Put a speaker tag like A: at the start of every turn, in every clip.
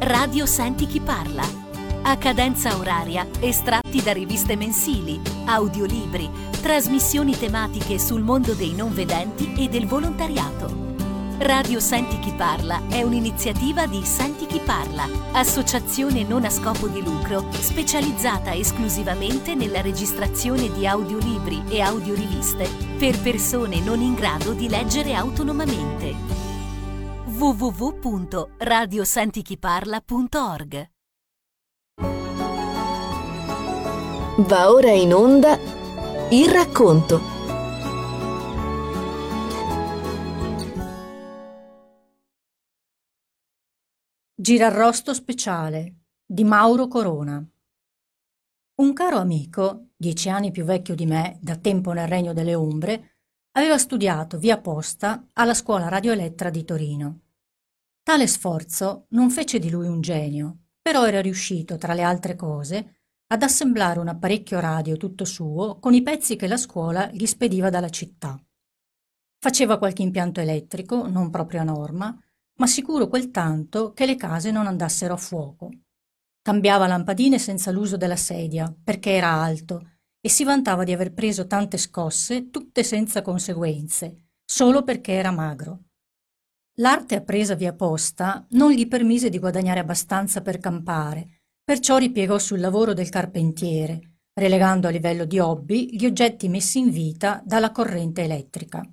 A: Radio Senti chi parla. A cadenza oraria, estratti da riviste mensili, audiolibri, trasmissioni tematiche sul mondo dei non vedenti e del volontariato. Radio Senti chi parla è un'iniziativa di Senti chi parla, associazione non a scopo di lucro specializzata esclusivamente nella registrazione di audiolibri e audioriviste per persone non in grado di leggere autonomamente. www.radiosentichiparla.org.
B: Va ora in onda il racconto.
C: Girarrosto speciale di Mauro Corona. Un caro amico, 10 anni più vecchio di me, da tempo nel Regno delle Ombre, aveva studiato via posta alla scuola radioelettra di Torino. Tale sforzo non fece di lui un genio, però era riuscito, tra le altre cose, ad assemblare un apparecchio radio tutto suo con i pezzi che la scuola gli spediva dalla città. Faceva qualche impianto elettrico, non proprio a norma, ma sicuro quel tanto che le case non andassero a fuoco. Cambiava lampadine senza l'uso della sedia, perché era alto, e si vantava di aver preso tante scosse, tutte senza conseguenze, solo perché era magro. L'arte appresa via posta non gli permise di guadagnare abbastanza per campare, perciò ripiegò sul lavoro del carpentiere, relegando a livello di hobby gli oggetti messi in vita dalla corrente elettrica.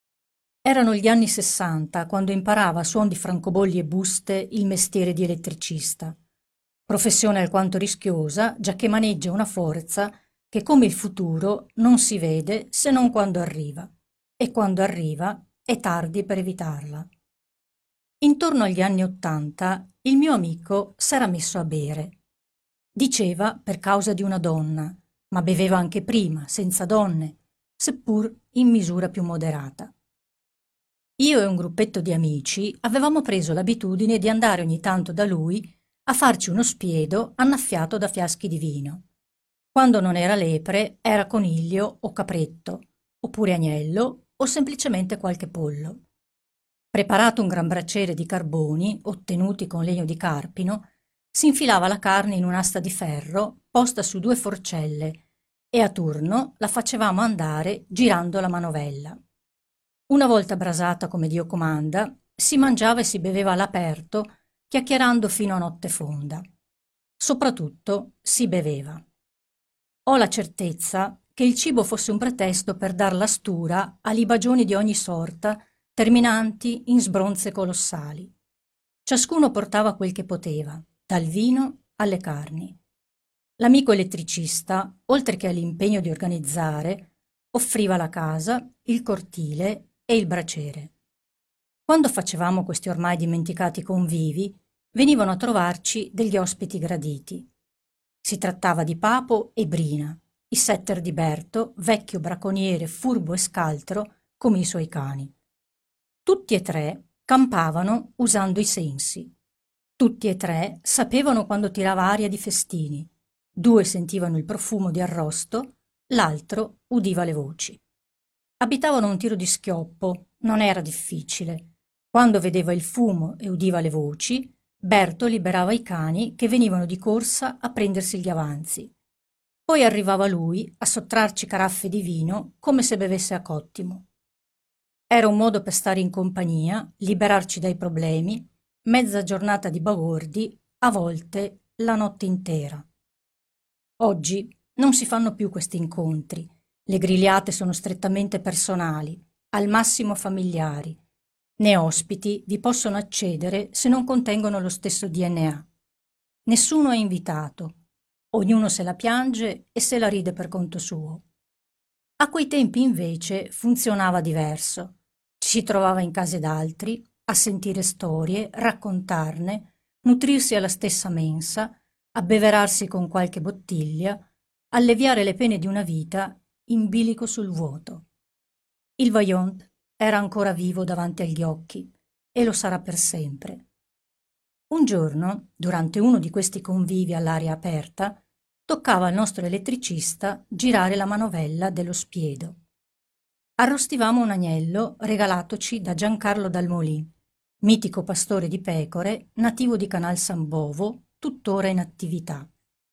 C: Erano gli anni 60 quando imparava a suon di francobolli e buste il mestiere di elettricista, professione alquanto rischiosa, giacché maneggia una forza che, come il futuro, non si vede se non quando arriva, e quando arriva è tardi per evitarla. Intorno agli anni 80 il mio amico s'era messo a bere. Diceva per causa di una donna, ma beveva anche prima, senza donne, seppur in misura più moderata. Io e un gruppetto di amici avevamo preso l'abitudine di andare ogni tanto da lui a farci uno spiedo annaffiato da fiaschi di vino. Quando non era lepre, era coniglio o capretto, oppure agnello o semplicemente qualche pollo. Preparato un gran braciere di carboni, ottenuti con legno di carpino, si infilava la carne in un'asta di ferro posta su 2 forcelle e a turno la facevamo andare girando la manovella. Una volta brasata come Dio comanda, si mangiava e si beveva all'aperto, chiacchierando fino a notte fonda. Soprattutto si beveva. Ho la certezza che il cibo fosse un pretesto per dar la stura a libagioni di ogni sorta, terminanti in sbronze colossali. Ciascuno portava quel che poteva, dal vino alle carni. L'amico elettricista, oltre che all'impegno di organizzare, offriva la casa, il cortile e il braciere. Quando facevamo questi ormai dimenticati convivi, venivano a trovarci degli ospiti graditi. Si trattava di Papo e Brina, i setter di Berto, vecchio bracconiere furbo e scaltro come i suoi cani. Tutti e 3 campavano usando i sensi. Tutti e 3 sapevano quando tirava aria di festini. 2 sentivano il profumo di arrosto, l'altro udiva le voci. Abitavano a un tiro di schioppo, non era difficile. Quando vedeva il fumo e udiva le voci, Berto liberava i cani che venivano di corsa a prendersi gli avanzi. Poi arrivava lui a sottrarci caraffe di vino come se bevesse a cottimo. Era un modo per stare in compagnia, liberarci dai problemi, mezza giornata di bagordi, a volte la notte intera. Oggi non si fanno più questi incontri. Le grigliate sono strettamente personali, al massimo familiari. Né ospiti vi possono accedere se non contengono lo stesso DNA. Nessuno è invitato. Ognuno se la piange e se la ride per conto suo. A quei tempi invece funzionava diverso. Ci si trovava in case d'altri, a sentire storie, raccontarne, nutrirsi alla stessa mensa, abbeverarsi con qualche bottiglia, alleviare le pene di una vita in bilico sul vuoto. Il Vaillant era ancora vivo davanti agli occhi e lo sarà per sempre. Un giorno, durante uno di questi convivi all'aria aperta, toccava al nostro elettricista girare la manovella dello spiedo. Arrostivamo un agnello regalatoci da Giancarlo Dalmolì, mitico pastore di pecore, nativo di Canal San Bovo, tuttora in attività.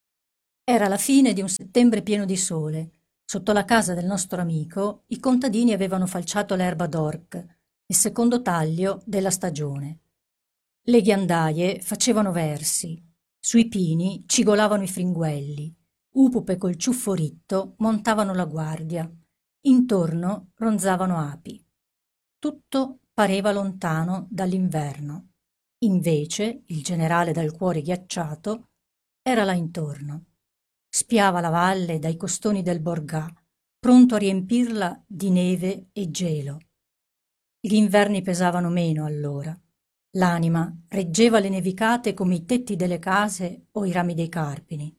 C: Era la fine di un settembre pieno di sole. Sotto la casa del nostro amico i contadini avevano falciato l'erba d'orc, il secondo taglio della stagione. Le ghiandaie facevano versi, sui pini cigolavano i fringuelli, upupe col ciuffo ritto montavano la guardia, intorno ronzavano api. Tutto pareva lontano dall'inverno. Invece il generale dal cuore ghiacciato era là intorno. Spiava la valle dai costoni del Borgà, pronto a riempirla di neve e gelo. Gli inverni pesavano meno allora. L'anima reggeva le nevicate come i tetti delle case o i rami dei carpini.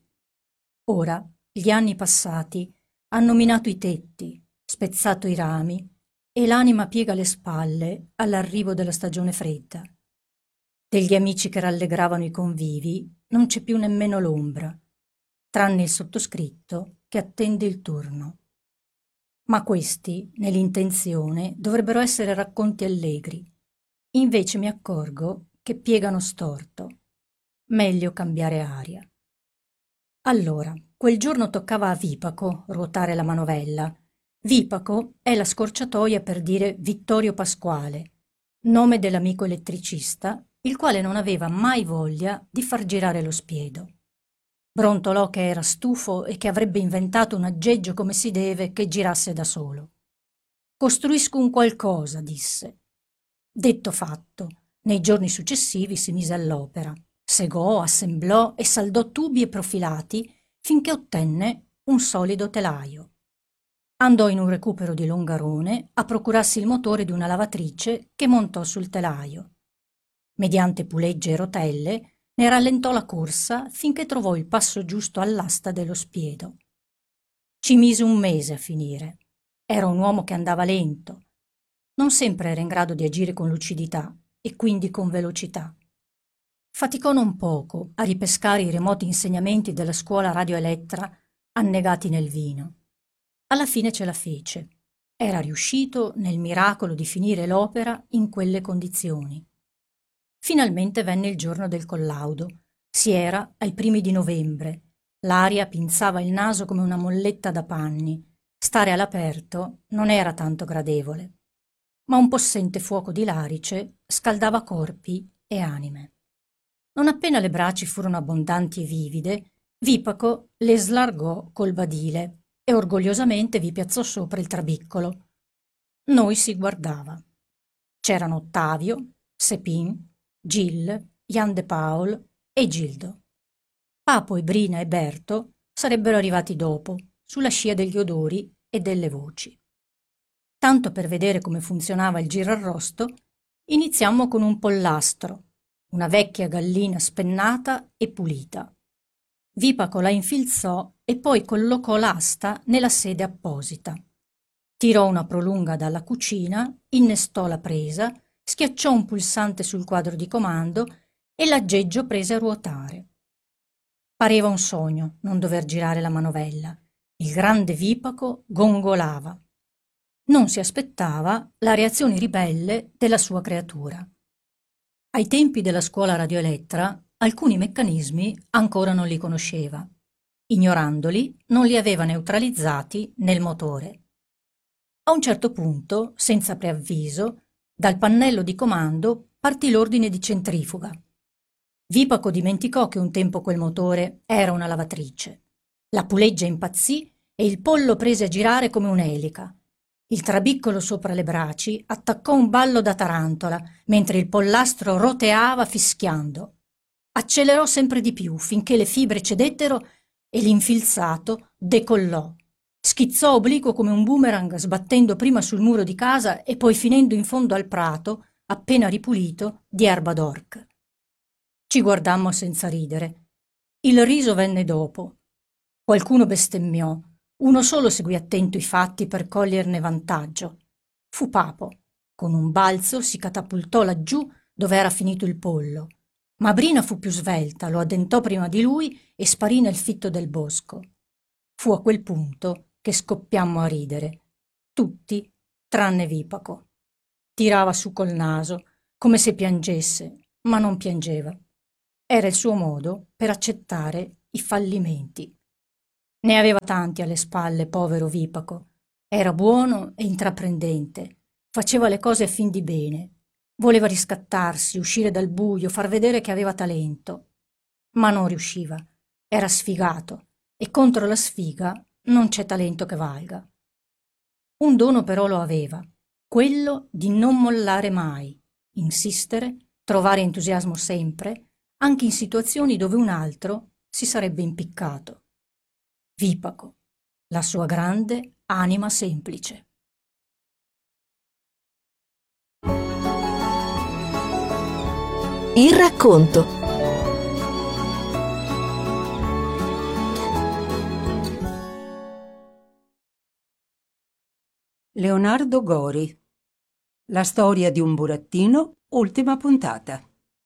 C: Ora gli anni passati hanno minato i tetti, spezzato i rami e l'anima piega le spalle all'arrivo della stagione fredda. Degli amici che rallegravano i convivi non c'è più nemmeno l'ombra, tranne il sottoscritto che attende il turno. Ma questi, nell'intenzione, dovrebbero essere racconti allegri. Invece mi accorgo che piegano storto. Meglio cambiare aria. Allora, quel giorno toccava a Vipaco ruotare la manovella. Vipaco è la scorciatoia per dire Vittorio Pasquale, nome dell'amico elettricista, il quale non aveva mai voglia di far girare lo spiedo. Brontolò che era stufo e che avrebbe inventato un aggeggio come si deve che girasse da solo. «Costruisco un qualcosa», disse. Detto fatto, nei giorni successivi si mise all'opera, segò, assemblò e saldò tubi e profilati finché ottenne un solido telaio. Andò in un recupero di Longarone a procurarsi il motore di una lavatrice che montò sul telaio. Mediante pulegge e rotelle ne rallentò la corsa finché trovò il passo giusto all'asta dello spiedo. Ci mise un mese a finire. Era un uomo che andava lento. Non sempre era in grado di agire con lucidità e quindi con velocità. Faticò non poco a ripescare i remoti insegnamenti della scuola radioelettra annegati nel vino. Alla fine ce la fece. Era riuscito nel miracolo di finire l'opera in quelle condizioni. Finalmente venne il giorno del collaudo. Si era ai primi di novembre. L'aria pinzava il naso come una molletta da panni. Stare all'aperto non era tanto gradevole. Ma un possente fuoco di larice scaldava corpi e anime. Non appena le braci furono abbondanti e vivide, Vipaco le slargò col badile e orgogliosamente vi piazzò sopra il trabiccolo. Noi si guardava. C'erano Ottavio, Sepin, Gil, Jan de Paul e Gildo. Papo e Brina e Berto sarebbero arrivati dopo, sulla scia degli odori e delle voci. Tanto per vedere come funzionava il girarrosto, iniziammo con un pollastro, una vecchia gallina spennata e pulita. Vipaco la infilzò e poi collocò l'asta nella sede apposita. Tirò una prolunga dalla cucina, innestò la presa, schiacciò un pulsante sul quadro di comando e l'aggeggio prese a ruotare. Pareva un sogno non dover girare la manovella. Il grande Vipaco gongolava. Non si aspettava la reazione ribelle della sua creatura. Ai tempi della scuola radioelettra alcuni meccanismi ancora non li conosceva. Ignorandoli, non li aveva neutralizzati nel motore. A un certo punto, senza preavviso, dal pannello di comando partì l'ordine di centrifuga. Vipaco dimenticò che un tempo quel motore era una lavatrice. La puleggia impazzì e il pollo prese a girare come un'elica. Il trabiccolo sopra le braci attaccò un ballo da tarantola, mentre il pollastro roteava fischiando. Accelerò sempre di più finché le fibre cedettero e l'infilzato decollò. Schizzò obliquo come un boomerang, sbattendo prima sul muro di casa e poi finendo in fondo al prato, appena ripulito, di erba d'orc. Ci guardammo senza ridere. Il riso venne dopo. Qualcuno bestemmiò. Uno solo seguì attento i fatti per coglierne vantaggio. Fu Papo. Con un balzo si catapultò laggiù dove era finito il pollo. Ma Brina fu più svelta, lo addentò prima di lui e sparì nel fitto del bosco. Fu a quel punto che scoppiammo a ridere. Tutti, tranne Vipaco. Tirava su col naso, come se piangesse, ma non piangeva. Era il suo modo per accettare i fallimenti. Ne aveva tanti alle spalle, povero Vipaco. Era buono e intraprendente, faceva le cose a fin di bene, voleva riscattarsi, uscire dal buio, far vedere che aveva talento. Ma non riusciva, era sfigato e contro la sfiga non c'è talento che valga. Un dono però lo aveva, quello di non mollare mai, insistere, trovare entusiasmo sempre, anche in situazioni dove un altro si sarebbe impiccato. Vipaco, la sua grande anima semplice.
B: Il racconto.
D: Leonardo Gori. La storia di un burattino, ultima puntata.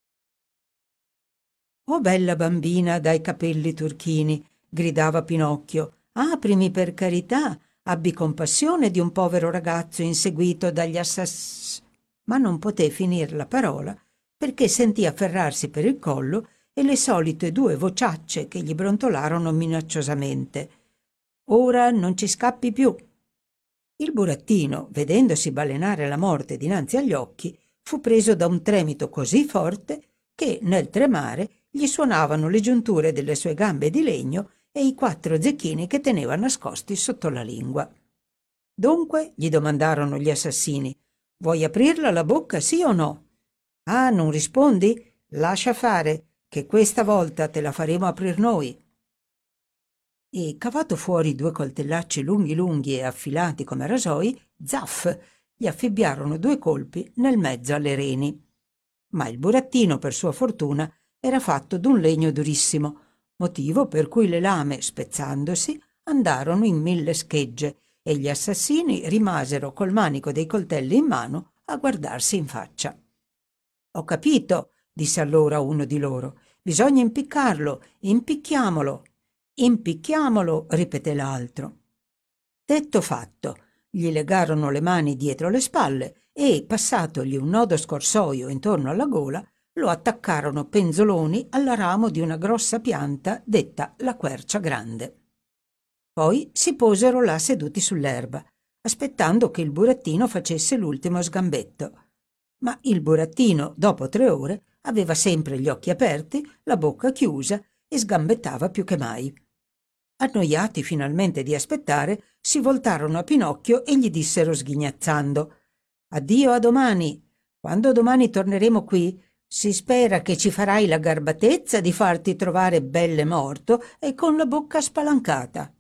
D: «Oh bella bambina dai capelli turchini», gridava Pinocchio, «aprimi per carità, abbi compassione di un povero ragazzo inseguito dagli Ma non poté finir la parola perché sentì afferrarsi per il collo e le solite 2 vociacce che gli brontolarono minacciosamente. «Ora non ci scappi più». Il burattino, vedendosi balenare la morte dinanzi agli occhi, fu preso da un tremito così forte che, nel tremare, gli suonavano le giunture delle sue gambe di legno e i 4 zecchini che teneva nascosti sotto la lingua. «Dunque», gli domandarono gli assassini, «vuoi aprirla la bocca, sì o no?» «Ah, non rispondi? Lascia fare, che questa volta te la faremo aprir noi». E cavato fuori 2 coltellacci lunghi lunghi e affilati come rasoi, zaff, gli affibbiarono 2 colpi nel mezzo alle reni. Ma il burattino, per sua fortuna, era fatto d'un legno durissimo, motivo per cui le lame, spezzandosi, andarono in 1000 schegge e gli assassini rimasero col manico dei coltelli in mano a guardarsi in faccia. «Ho capito», disse allora uno di loro, «bisogna impiccarlo, impicchiamolo». «Impicchiamolo», ripeté l'altro. Detto fatto, gli legarono le mani dietro le spalle e, passatogli un nodo scorsoio intorno alla gola, lo attaccarono penzoloni alla ramo di una grossa pianta detta la quercia grande. Poi si posero là seduti sull'erba, aspettando che il burattino facesse l'ultimo sgambetto. Ma il burattino, dopo 3 ore, aveva sempre gli occhi aperti, la bocca chiusa e sgambettava più che mai. Annoiati finalmente di aspettare, si voltarono a Pinocchio e gli dissero sghignazzando: «Addio, a domani. Quando domani torneremo qui, si spera che ci farai la garbatezza di farti trovare belle morto e con la bocca spalancata».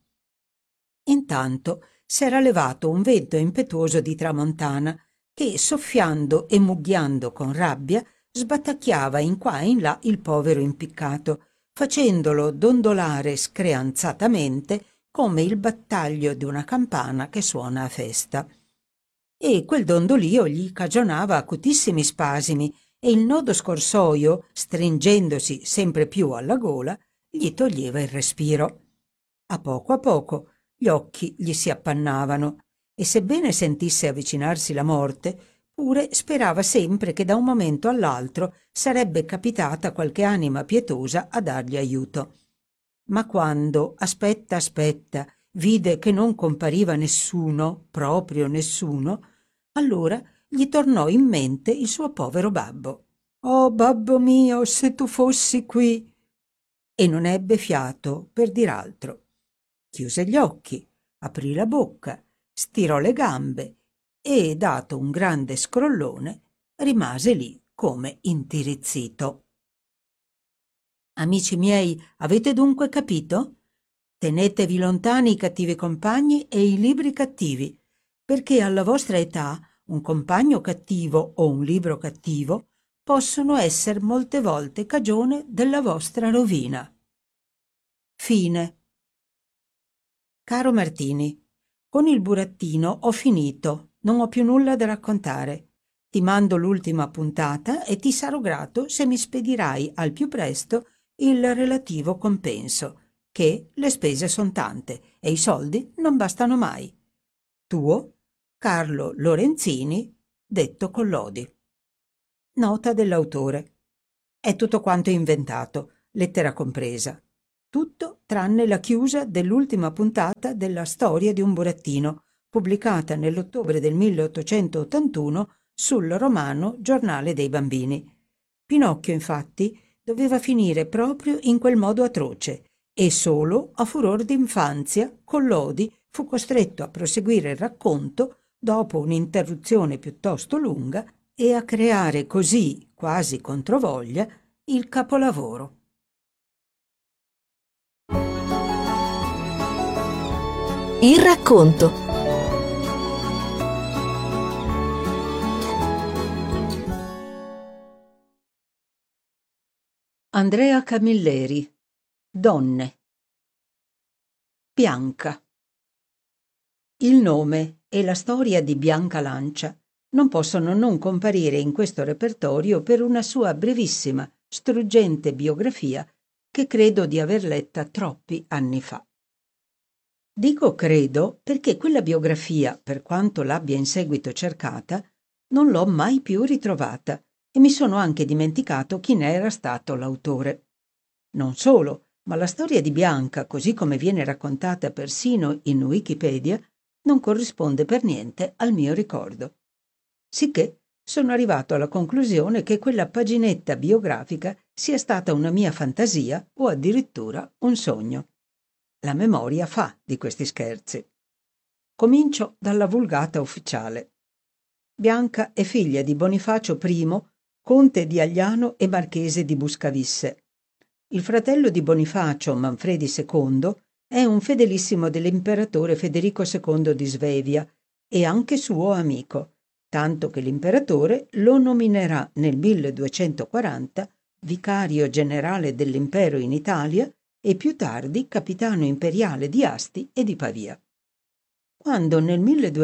D: Intanto s'era levato un vento impetuoso di tramontana che, soffiando e mugghiando con rabbia, sbatacchiava in qua e in là il povero impiccato, facendolo dondolare screanzatamente come il battaglio di una campana che suona a festa. E quel dondolio gli cagionava acutissimi spasimi e il nodo scorsoio, stringendosi sempre più alla gola, gli toglieva il respiro. A poco gli occhi gli si appannavano e, sebbene sentisse avvicinarsi la morte, pure sperava sempre che da un momento all'altro sarebbe capitata qualche anima pietosa a dargli aiuto. Ma quando, aspetta, vide che non compariva nessuno, proprio nessuno, allora gli tornò in mente il suo povero babbo. «Oh, babbo mio, se tu fossi qui!» E non ebbe fiato per dir altro. Chiuse gli occhi, aprì la bocca, stirò le gambe e, dato un grande scrollone, rimase lì come intirizzito. Amici miei, avete dunque capito? Tenetevi lontani i cattivi compagni e i libri cattivi, perché alla vostra età un compagno cattivo o un libro cattivo possono essere molte volte cagione della vostra rovina. Fine. Caro Martini, con il burattino ho finito, non ho più nulla da raccontare. Ti mando l'ultima puntata e ti sarò grato se mi spedirai al più presto il relativo compenso, che le spese son tante e i soldi non bastano mai. Tuo, Carlo Lorenzini, detto Collodi. Nota dell'autore. È tutto quanto inventato, lettera compresa. Tutto tranne la chiusa dell'ultima puntata della Storia di un burattino, pubblicata nell'ottobre del 1881 sul romano Giornale dei bambini. Pinocchio, infatti, doveva finire proprio in quel modo atroce e solo a furor d'infanzia Collodi fu costretto a proseguire il racconto dopo un'interruzione piuttosto lunga e a creare così, quasi controvoglia, il capolavoro.
B: Il racconto.
D: Andrea Camilleri. Donne. Bianca. Il nome e la storia di Bianca Lancia non possono non comparire in questo repertorio per una sua brevissima, struggente biografia che credo di aver letta troppi anni fa. Dico credo perché quella biografia, per quanto l'abbia in seguito cercata, non l'ho mai più ritrovata e mi sono anche dimenticato chi ne era stato l'autore. Non solo, ma la storia di Bianca, così come viene raccontata persino in Wikipedia, non corrisponde per niente al mio ricordo. Sicché sono arrivato alla conclusione che quella paginetta biografica sia stata una mia fantasia o addirittura un sogno. La memoria fa di questi scherzi. Comincio dalla vulgata ufficiale. Bianca è figlia di Bonifacio I, conte di Agliano e marchese di Buscavisse. Il fratello di Bonifacio, Manfredi II, è un fedelissimo dell'imperatore Federico II di Svevia e anche suo amico, tanto che l'imperatore lo nominerà nel 1240 vicario generale dell'impero in Italia e più tardi capitano imperiale di Asti e di Pavia. Quando nel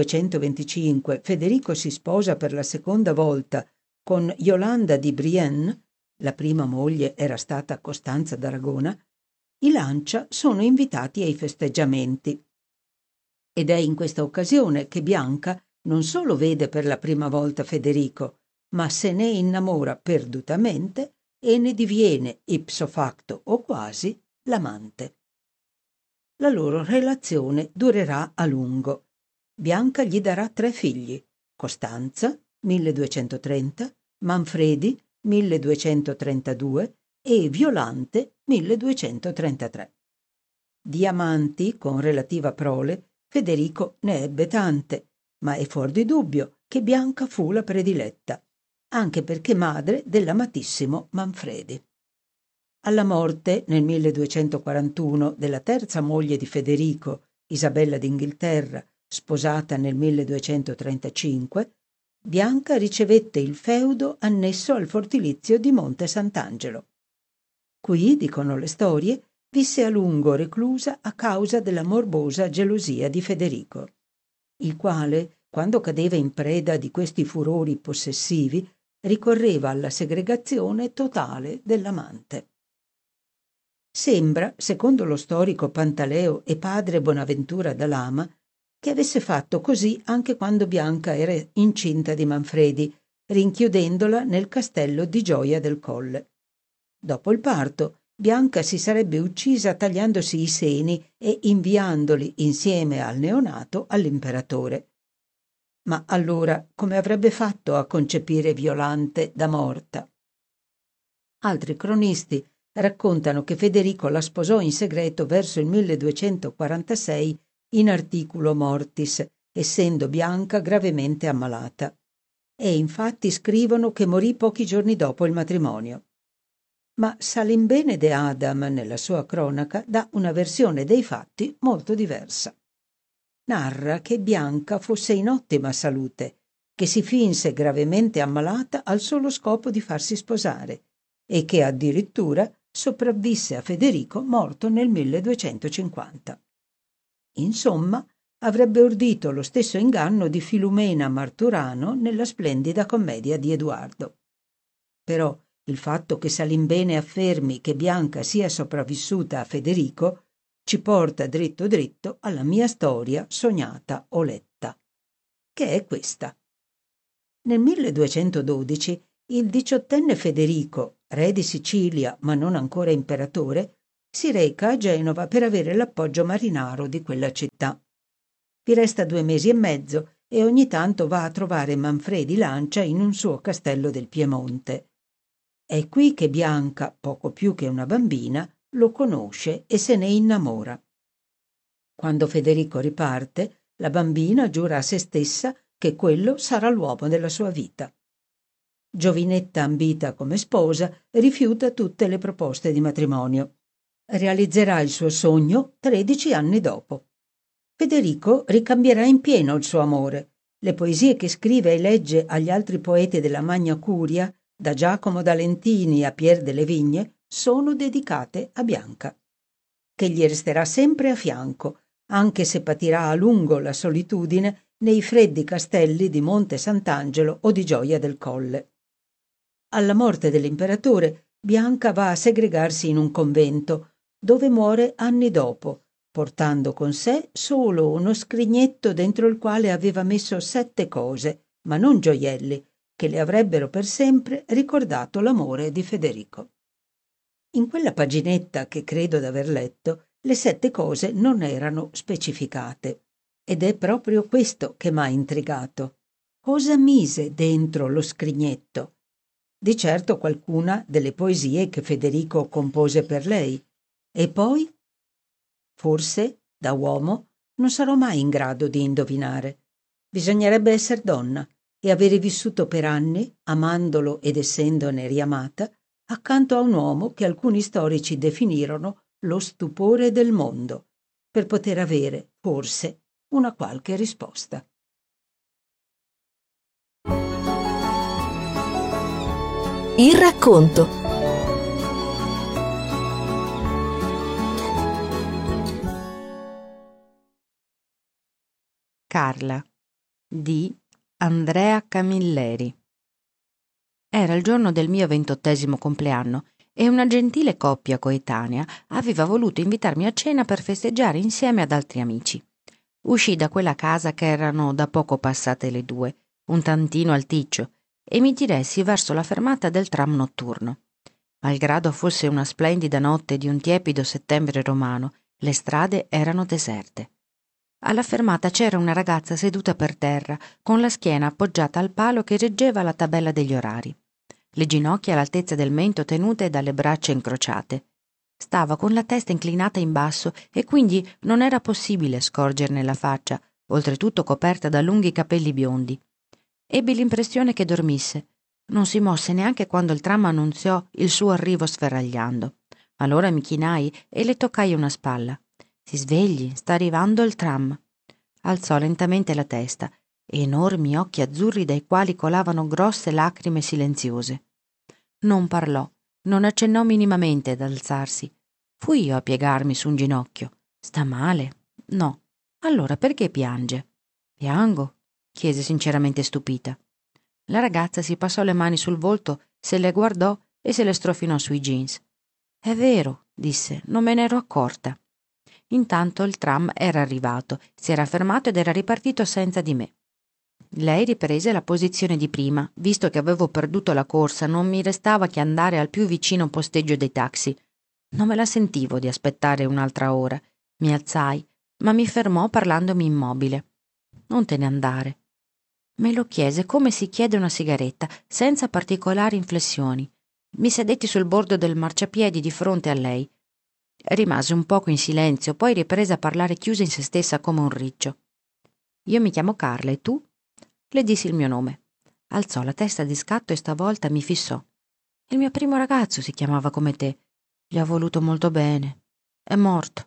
D: 1225 Federico si sposa per la seconda volta con Yolanda di Brienne, la prima moglie era stata Costanza d'Aragona, i Lancia sono invitati ai festeggiamenti. Ed è in questa occasione che Bianca non solo vede per la prima volta Federico, ma se ne innamora perdutamente e ne diviene, ipso facto o quasi, l'amante. La loro relazione durerà a lungo. Bianca gli darà 3 figli: Costanza, 1230, Manfredi, 1232 e Violante, 1233. Di amanti, con relativa prole, Federico ne ebbe tante, ma è fuor di dubbio che Bianca fu la prediletta, anche perché madre dell'amatissimo Manfredi. Alla morte, nel 1241, della terza moglie di Federico, Isabella d'Inghilterra, sposata nel 1235, Bianca ricevette il feudo annesso al fortilizio di Monte Sant'Angelo. Qui, dicono le storie, visse a lungo reclusa a causa della morbosa gelosia di Federico, il quale, quando cadeva in preda di questi furori possessivi, ricorreva alla segregazione totale dell'amante. Sembra, secondo lo storico Pantaleo e padre Bonaventura da Lama, che avesse fatto così anche quando Bianca era incinta di Manfredi, rinchiudendola nel castello di Gioia del Colle. Dopo il parto, Bianca si sarebbe uccisa tagliandosi i seni e inviandoli insieme al neonato all'imperatore. Ma allora come avrebbe fatto a concepire Violante da morta? Altri cronisti raccontano che Federico la sposò in segreto verso il 1246 in articulo mortis, essendo Bianca gravemente ammalata. E infatti scrivono che morì pochi giorni dopo il matrimonio. Ma Salimbene de Adam, nella sua cronaca, dà una versione dei fatti molto diversa. Narra che Bianca fosse in ottima salute, che si finse gravemente ammalata al solo scopo di farsi sposare e che addirittura sopravvisse a Federico morto nel 1250. Insomma, avrebbe ordito lo stesso inganno di Filumena Marturano nella splendida commedia di Edoardo. Però il fatto che Salimbene affermi che Bianca sia sopravvissuta a Federico ci porta dritto dritto alla mia storia sognata o letta, che è questa. Nel 1212 il 18enne Federico, re di Sicilia ma non ancora imperatore, si reca a Genova per avere l'appoggio marinaro di quella città. Vi resta 2 mesi e mezzo e ogni tanto va a trovare Manfredi Lancia in un suo castello del Piemonte. È qui che Bianca, poco più che una bambina, lo conosce e se ne innamora. Quando Federico riparte, la bambina giura a se stessa che quello sarà l'uomo della sua vita. Giovinetta ambita come sposa rifiuta tutte le proposte di matrimonio. Realizzerà il suo sogno 13 anni dopo. Federico ricambierà in pieno il suo amore. Le poesie che scrive e legge agli altri poeti della Magna Curia, da Giacomo da Lentini a Pier delle Vigne, sono dedicate a Bianca, che gli resterà sempre a fianco, anche se patirà a lungo la solitudine nei freddi castelli di Monte Sant'Angelo o di Gioia del Colle. Alla morte dell'imperatore, Bianca va a segregarsi in un convento, dove muore anni dopo, portando con sé solo uno scrignetto dentro il quale aveva messo 7 cose, ma non gioielli, che le avrebbero per sempre ricordato l'amore di Federico. In quella paginetta che credo d'aver letto, le 7 cose non erano specificate, ed è proprio questo che m'ha intrigato. Cosa mise dentro lo scrignetto? Di certo qualcuna delle poesie che Federico compose per lei. E poi? Forse, da uomo, non sarò mai in grado di indovinare. Bisognerebbe esser donna e avere vissuto per anni, amandolo ed essendone riamata, accanto a un uomo che alcuni storici definirono lo stupore del mondo, per poter avere, forse, una qualche risposta.
B: Il racconto.
E: Carla di Andrea Camilleri. Era il giorno del mio 28° compleanno e una gentile coppia coetanea aveva voluto invitarmi a cena per festeggiare insieme ad altri amici. Uscii da quella casa che erano da poco passate le 2, un tantino alticcio, e mi diressi verso la fermata del tram notturno. Malgrado fosse una splendida notte di un tiepido settembre romano, le strade erano deserte. Alla fermata c'era una ragazza seduta per terra, con la schiena appoggiata al palo che reggeva la tabella degli orari, le ginocchia all'altezza del mento tenute dalle braccia incrociate. Stava con la testa inclinata in basso e quindi non era possibile scorgerne la faccia, oltretutto coperta da lunghi capelli biondi. Ebbi l'impressione che dormisse. Non si mosse neanche quando il tram annunziò il suo arrivo sferragliando. Allora mi chinai e le toccai una spalla. «Si svegli, sta arrivando il tram». Alzò lentamente la testa, enormi occhi azzurri dai quali colavano grosse lacrime silenziose. Non parlò, non accennò minimamente ad alzarsi. Fui io a piegarmi su un ginocchio. «Sta male?» «No». «Allora perché piange?» «Piango?» chiese sinceramente stupita. La ragazza si passò le mani sul volto, se le guardò e se le strofinò sui jeans. «È vero», disse, «non me ne ero accorta». Intanto il tram era arrivato, si era fermato ed era ripartito senza di me. Lei riprese la posizione di prima. Visto che avevo perduto la corsa, non mi restava che andare al più vicino posteggio dei taxi. Non me la sentivo di aspettare un'altra ora. Mi alzai, ma mi fermò parlandomi immobile. «Non te ne andare». Me lo chiese come si chiede una sigaretta, senza particolari inflessioni. Mi sedetti sul bordo del marciapiedi di fronte a lei. Rimase un poco in silenzio, poi riprese a parlare chiusa in se stessa come un riccio. «Io mi chiamo Carla, e tu?» Le dissi il mio nome. Alzò la testa di scatto e stavolta mi fissò. «Il mio primo ragazzo si chiamava come te. Gli ho voluto molto bene. È morto».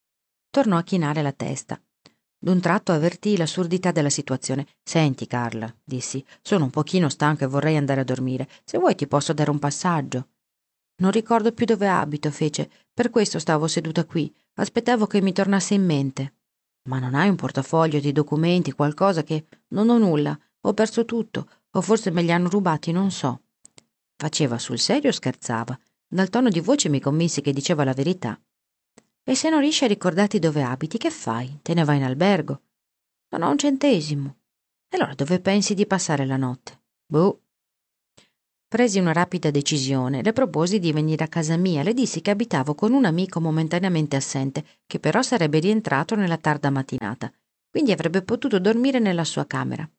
E: Tornò a chinare la testa. D'un tratto avvertii l'assurdità della situazione. «Senti, Carla», dissi, «sono un pochino stanco e vorrei andare a dormire. Se vuoi ti posso dare un passaggio». «Non ricordo più dove abito», fece. «Per questo stavo seduta qui. Aspettavo che mi tornasse in mente». «Ma non hai un portafoglio di documenti, qualcosa che...» «Non ho nulla. Ho perso tutto. O forse me li hanno rubati, non so». Faceva sul serio o scherzava? Dal tono di voce mi convinsi che diceva la verità. «E se non riesci a ricordarti dove abiti, che fai? Te ne vai in albergo?» «Non ho un centesimo». «E allora dove pensi di passare la notte?» «Boh». Presi una rapida decisione, le proposi di venire a casa mia, le dissi che abitavo con un amico momentaneamente assente, che però sarebbe rientrato nella tarda mattinata, quindi avrebbe potuto dormire nella sua camera.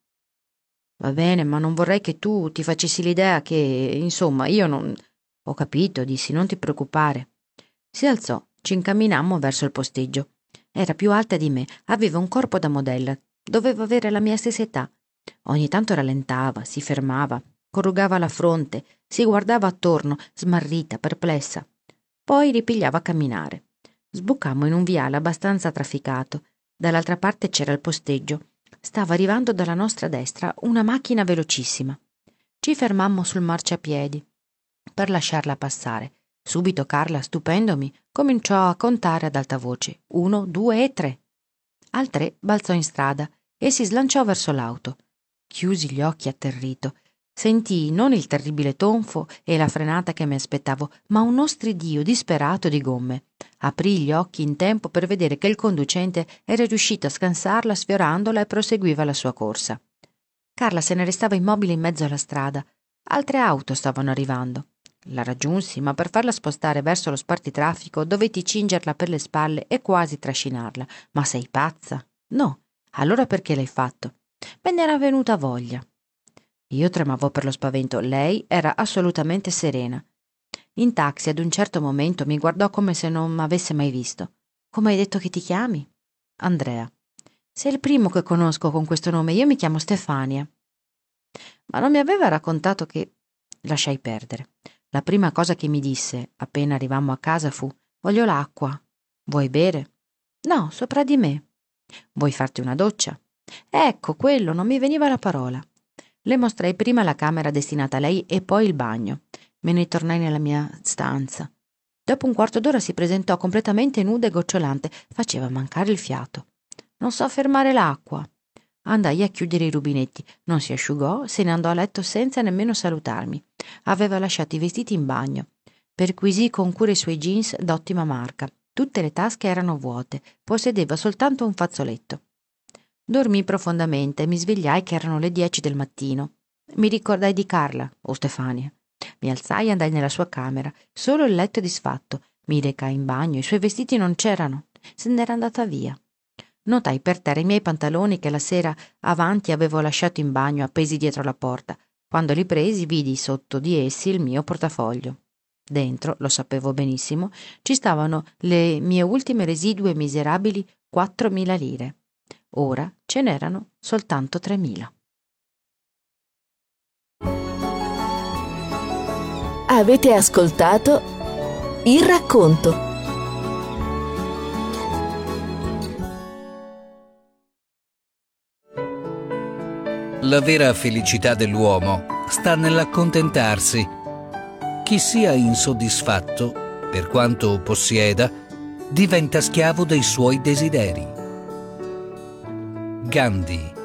E: Va bene, ma non vorrei che tu ti facessi l'idea che, insomma, io non... Ho capito, dissi, non ti preoccupare. Si alzò, ci incamminammo verso il posteggio. Era più alta di me, aveva un corpo da modella, doveva avere la mia stessa età. Ogni tanto rallentava, si fermava, corrugava la fronte, si guardava attorno, smarrita, perplessa. Poi ripigliava a camminare. Sbucammo in un viale abbastanza trafficato. Dall'altra parte c'era il posteggio. Stava arrivando dalla nostra destra una macchina velocissima. Ci fermammo sul marciapiedi per lasciarla passare. Subito Carla, stupendomi, cominciò a contare ad alta voce: 1, 2 e 3. Al 3 balzò in strada e si slanciò verso l'auto. Chiusi gli occhi atterrito. Sentii non il terribile tonfo e la frenata che mi aspettavo, ma uno stridio disperato di gomme. Aprì gli occhi in tempo per vedere che il conducente era riuscito a scansarla sfiorandola e proseguiva la sua corsa. Carla se ne restava immobile in mezzo alla strada. Altre auto stavano arrivando. La raggiunsi, ma per farla spostare verso lo spartitraffico dovetti cingerla per le spalle e quasi trascinarla. Ma sei pazza? No. Allora perché l'hai fatto? Me n'era venuta voglia. Io tremavo per lo spavento. Lei era assolutamente serena. In taxi ad un certo momento mi guardò come se non m'avesse mai visto. Come hai detto che ti chiami? Andrea. Sei il primo che conosco con questo nome. Io mi chiamo Stefania. Ma non mi aveva raccontato che... Lasciai perdere. La prima cosa che mi disse, appena arrivammo a casa, fu: voglio l'acqua. Vuoi bere? No, sopra di me. Vuoi farti una doccia? Ecco, quello, non mi veniva la parola. Le mostrai prima la camera destinata a lei e poi il bagno. Me ne tornai nella mia stanza. Dopo un quarto d'ora si presentò completamente nuda e gocciolante. Faceva mancare il fiato. Non so fermare l'acqua. Andai a chiudere i rubinetti. Non si asciugò, se ne andò a letto senza nemmeno salutarmi. Aveva lasciato i vestiti in bagno. Perquisii con cura i suoi jeans d'ottima marca. Tutte le tasche erano vuote. Possedeva soltanto un fazzoletto. Dormii profondamente e mi svegliai che erano le 10 del mattino. Mi ricordai di Carla, o Stefania. Mi alzai e andai nella sua camera. Solo il letto disfatto. Mi recai in bagno. I suoi vestiti non c'erano. Se n'era andata via. Notai per terra i miei pantaloni che la sera avanti avevo lasciato in bagno appesi dietro la porta. Quando li presi vidi sotto di essi il mio portafoglio. Dentro, lo sapevo benissimo, ci stavano le mie ultime residue miserabili 4.000 lire. Ora ce n'erano soltanto 3.000.
B: Avete ascoltato Il racconto.
F: La vera felicità dell'uomo sta nell'accontentarsi. Chi sia insoddisfatto, per quanto possieda, diventa schiavo dei suoi desideri. Gandhi.